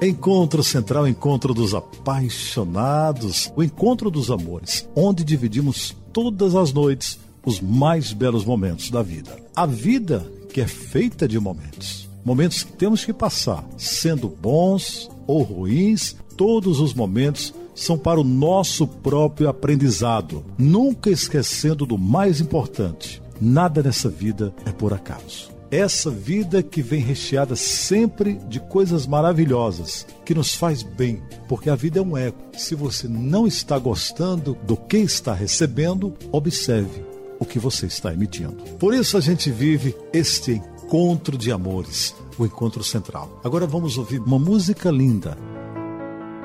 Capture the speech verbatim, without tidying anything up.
Encontro Central, encontro dos apaixonados, o encontro dos amores, onde dividimos todas as noites os mais belos momentos da vida. A vida que é feita de momentos, momentos que temos que passar, sendo bons ou ruins, todos os momentos são para o nosso próprio aprendizado, nunca esquecendo do mais importante: nada nessa vida é por acaso. Essa vida que vem recheada sempre de coisas maravilhosas, que nos faz bem, porque a vida é um eco. Se você não está gostando do que está recebendo, observe o que você está emitindo. Por isso a gente vive este encontro de amores, o encontro central. Agora vamos ouvir uma música linda.